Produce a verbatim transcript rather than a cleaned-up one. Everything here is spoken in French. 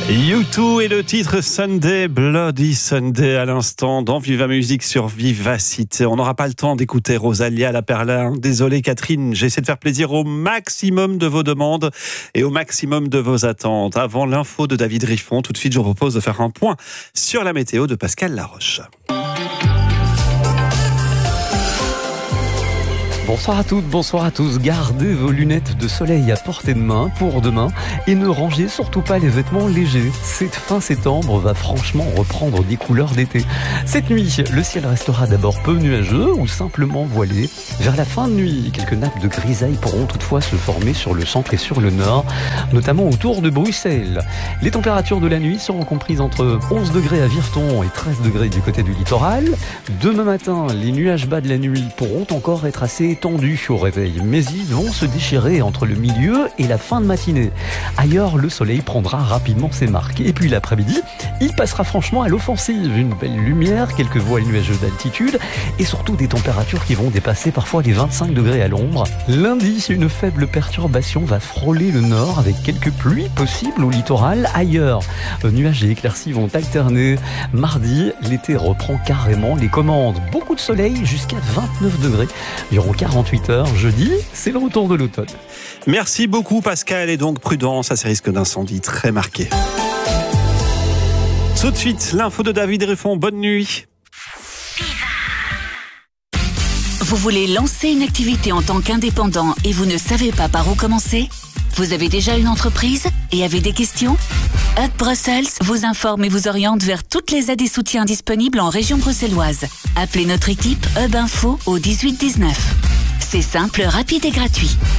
U deux et le titre Sunday, Bloody Sunday à l'instant dans Viva Musique sur Vivacité. On n'aura pas le temps d'écouter Rosalia La Perla. Désolé Catherine, j'essaie de faire plaisir au maximum de vos demandes et au maximum de vos attentes. Avant l'info de David Riffon, tout de suite je vous propose de faire un point sur la météo de Pascal Laroche. Bonsoir à toutes, bonsoir à tous. Gardez vos lunettes de soleil à portée de main pour demain et ne rangez surtout pas les vêtements légers. Cette fin septembre va franchement reprendre des couleurs d'été. Cette nuit, le ciel restera d'abord peu nuageux ou simplement voilé. Vers la fin de nuit, quelques nappes de grisaille pourront toutefois se former sur le centre et sur le nord, notamment autour de Bruxelles. Les températures de la nuit seront comprises entre onze degrés à Virton et treize degrés du côté du littoral. Demain matin, les nuages bas de la nuit pourront encore être assez tendus au réveil, mais ils vont se déchirer entre le milieu et la fin de matinée. Ailleurs, le soleil prendra rapidement ses marques. Et puis l'après-midi, il passera franchement à l'offensive. Une belle lumière, quelques voiles nuageux d'altitude et surtout des températures qui vont dépasser parfois les vingt-cinq degrés à l'ombre. Lundi, une faible perturbation va frôler le nord avec quelques pluies possibles au littoral. Ailleurs, nuages et éclaircies vont alterner. Mardi, l'été reprend carrément les commandes. Beaucoup de soleil jusqu'à vingt-neuf degrés durant quarante-huit heures. Jeudi, c'est le retour de l'automne. Merci beaucoup Pascal, et donc prudence à ces risques d'incendie très marqués. Tout de suite, l'info de David Riffon. Bonne nuit. Vous voulez lancer une activité en tant qu'indépendant et vous ne savez pas par où commencer ? Vous avez déjà une entreprise et avez des questions ? Up Brussels vous informe et vous oriente vers toutes les aides et soutiens disponibles en région bruxelloise. Appelez notre équipe Hub Info au dix-huit dix-neuf. C'est simple, rapide et gratuit.